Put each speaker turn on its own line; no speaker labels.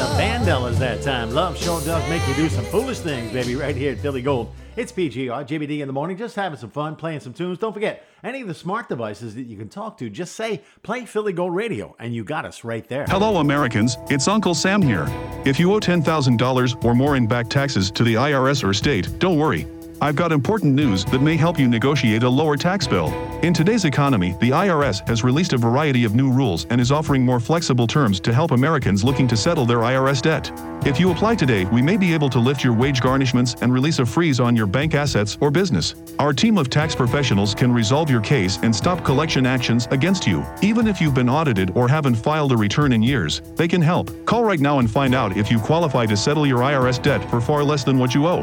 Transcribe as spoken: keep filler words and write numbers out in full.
the Vandellas that time. Love sure does make you do some foolish things, baby, right here at Philly Gold. It's P G R, J B D in the morning, just having some fun, playing some tunes. Don't forget, any of the smart devices that you can talk to, just say, play Philly Gold Radio, and you got us right there.
Hello, Americans. It's Uncle Sam here. If you owe ten thousand dollars or more in back taxes to the I R S or state, don't worry. I've got important news that may help you negotiate a lower tax bill. In today's economy, the I R S has released a variety of new rules and is offering more flexible terms to help Americans looking to settle their I R S debt. If you apply today, we may be able to lift your wage garnishments and release a freeze on your bank assets or business. Our team of tax professionals can resolve your case and stop collection actions against you. Even if you've been audited or haven't filed a return in years, they can help. Call right now and find out if you qualify to settle your I R S debt for far less than what you owe.